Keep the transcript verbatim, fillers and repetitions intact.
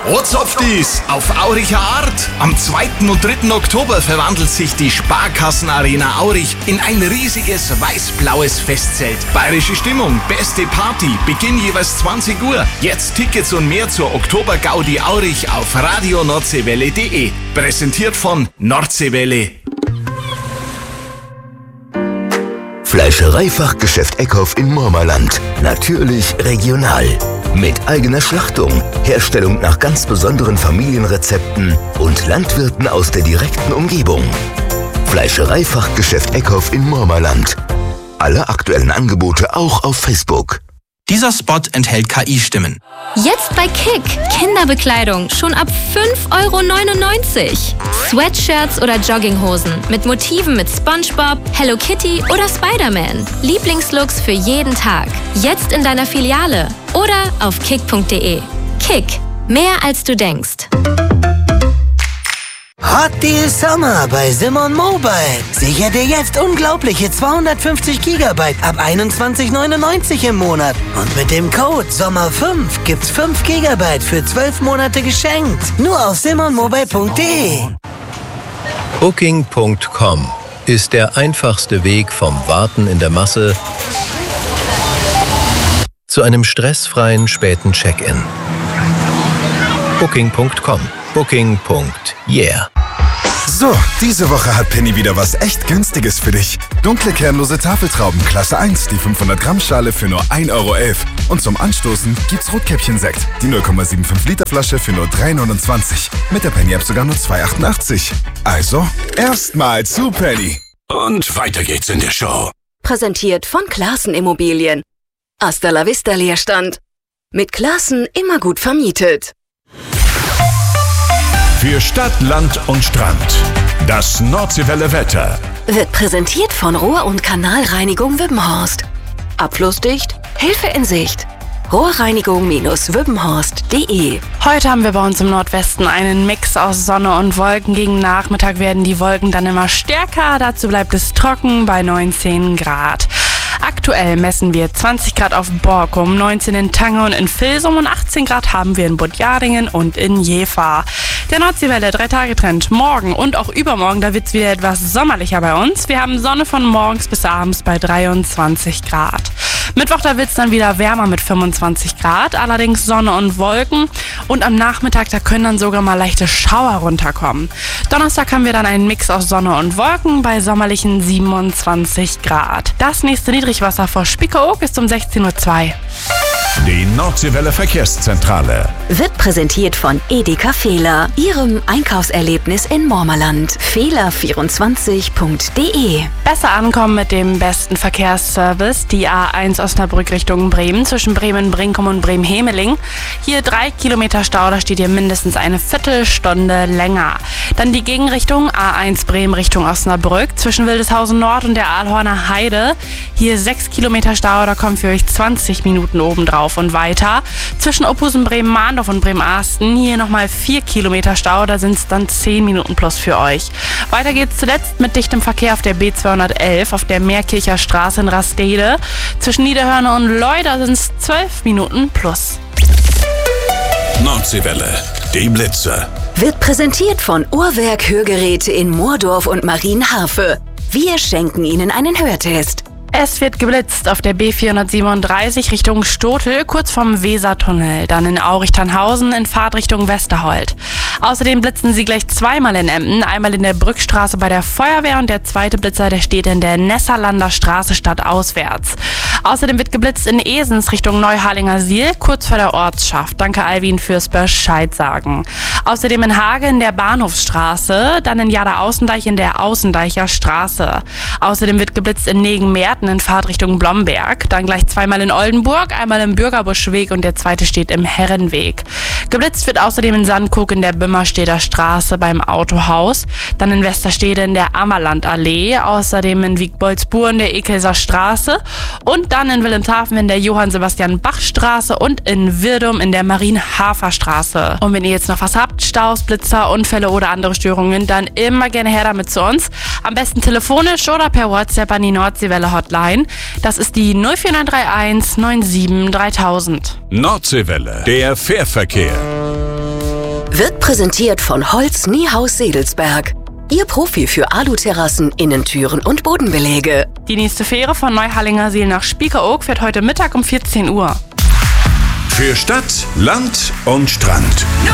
Ozopfdies auf Auricher Art. Am zweiten und dritten Oktober verwandelt sich die Sparkassenarena Aurich in ein riesiges weiß-blaues Festzelt. Bayerische Stimmung, beste Party, Beginn jeweils zwanzig Uhr. Jetzt Tickets und mehr zur Oktober-Gaudi Aurich auf radio nordseewelle punkt de. Präsentiert von Nordseewelle. Fleischereifachgeschäft Eckhoff in Mormerland. Natürlich regional. Mit eigener Schlachtung, Herstellung nach ganz besonderen Familienrezepten und Landwirten aus der direkten Umgebung. Fleischereifachgeschäft Eckhoff in Mormerland. Alle aktuellen Angebote auch auf Facebook. Dieser Spot enthält K I-Stimmen. Jetzt bei Kick. Kinderbekleidung schon ab fünf Euro neunundneunzig. Sweatshirts oder Jogginghosen mit Motiven mit SpongeBob, Hello Kitty oder Spider-Man. Lieblingslooks für jeden Tag. Jetzt in deiner Filiale oder auf kick punkt de. Kick. Mehr als du denkst. Hot Deal Summer bei Simon Mobile. Sicher dir jetzt unglaubliche zweihundertfünfzig Gigabyte ab einundzwanzig neunundneunzig im Monat. Und mit dem Code Sommer fünf gibt's fünf Gigabyte für zwölf Monate geschenkt. Nur auf simon mobile punkt de. Booking punkt com ist der einfachste Weg vom Warten in der Masse zu einem stressfreien späten Check-in. Booking punkt com. Booking. Yeah. So, diese Woche hat Penny wieder was echt Günstiges für dich. Dunkle kernlose Tafeltrauben Klasse eins, die fünfhundert Gramm Schale für nur ein Euro elf. Und zum Anstoßen gibt's Rotkäppchen-Sekt, die null Komma fünfundsiebzig Liter Flasche für nur drei neunundzwanzig. Mit der Penny-App sogar nur zwei achtundachtzig. Also, erstmal zu Penny. Und weiter geht's in der Show. Präsentiert von Classen Immobilien. Hasta la vista Leerstand. Mit Classen immer gut vermietet. Für Stadt, Land und Strand. Das Nordseewelle Wetter. Wird präsentiert von Rohr- und Kanalreinigung Wippenhorst. Abflussdicht, Hilfe in Sicht. rohrreinigung Bindestrich wippenhorst punkt de. Heute haben wir bei uns im Nordwesten einen Mix aus Sonne und Wolken. Gegen Nachmittag werden die Wolken dann immer stärker. Dazu bleibt es trocken bei neunzehn Grad. Aktuell messen wir zwanzig Grad auf Borkum, neunzehn in Tange und in Vilsum und achtzehn Grad haben wir in Budjaringen und in Jever. Der Nordseewelle Drei-Tage-Trend morgen und auch übermorgen, da wird es wieder etwas sommerlicher bei uns. Wir haben Sonne von morgens bis abends bei dreiundzwanzig Grad. Mittwoch, da wird es dann wieder wärmer mit fünfundzwanzig Grad, allerdings Sonne und Wolken. Und am Nachmittag, da können dann sogar mal leichte Schauer runterkommen. Donnerstag haben wir dann einen Mix aus Sonne und Wolken bei sommerlichen siebenundzwanzig Grad. Das nächste Niedrigwasser vor Spiekeroog ist um sechzehn Uhr zwei. Die Nordseewelle Verkehrszentrale wird präsentiert von Edeka Fehler, Ihrem Einkaufserlebnis in Mormerland. fehler vierundzwanzig punkt de. Besser ankommen mit dem besten Verkehrsservice. Die A eins Osnabrück Richtung Bremen zwischen Bremen-Brinkum und Bremen-Hemeling. Hier drei Kilometer Stau, da steht ihr mindestens eine Viertelstunde länger. Dann die Gegenrichtung A eins Bremen Richtung Osnabrück zwischen Wildeshausen Nord und der Aalhorner Heide. Hier sechs Kilometer Stau, da kommt für euch zwanzig Minuten obendrauf und weiter. Zwischen Ophusen, Bremen-Mahndorf und Bremen-Arsten hier nochmal vier Kilometer Stau, da sind es dann zehn Minuten plus für euch. Weiter geht's zuletzt mit dichtem Verkehr auf der B zweihundertelf auf der Meerkircher Straße in Rastede. Zwischen Niederhörne und Leuda sind es zwölf Minuten plus. Nordseewelle, die Blitze. Wird präsentiert von Uhrwerk Hörgeräte in Moordorf und Marienharfe. Wir schenken Ihnen einen Hörtest. Es wird geblitzt auf der B vierhundertsiebenunddreißig Richtung Stotel, kurz vom Wesertunnel, dann in Aurich-Tannhausen in Fahrtrichtung Westerhold. Außerdem blitzen sie gleich zweimal in Emden, einmal in der Brückstraße bei der Feuerwehr und der zweite Blitzer, der steht in der Nesserlander Straße stadtauswärts. Außerdem wird geblitzt in Esens Richtung Neuharlinger Siel, kurz vor der Ortschaft. Danke Alvin fürs Bescheid sagen. Außerdem in Hage in der Bahnhofsstraße, dann in Jada-Außendeich in der Außendeicher Straße. Außerdem wird geblitzt in Negen-Merten in Fahrtrichtung Blomberg, dann gleich zweimal in Oldenburg, einmal im Bürgerbuschweg und der zweite steht im Herrenweg. Geblitzt wird außerdem in Sandkuck in der Bümmersteder Straße beim Autohaus, dann in Westerstede in der Ammerlandallee, außerdem in Wiegboldsburg in der Ekelser Straße und dann in Wilhelmshaven in der Johann-Sebastian-Bach-Straße und in Wirdum in der Marienhafer-Straße. Und wenn ihr jetzt noch was habt, Staus, Blitzer, Unfälle oder andere Störungen, dann immer gerne her damit zu uns. Am besten telefonisch oder per WhatsApp an die Nordseewelle Hotline. Das ist die null vier neun drei eins neun sieben dreitausend. Nordseewelle, der Fährverkehr. Wird präsentiert von Holz Niehaus Sedelsberg. Ihr Profi für Aluterrassen, Innentüren und Bodenbelege. Die nächste Fähre von Neuhallingersiel nach Spiekeroog fährt heute Mittag um vierzehn Uhr. Für Stadt, Land und Strand.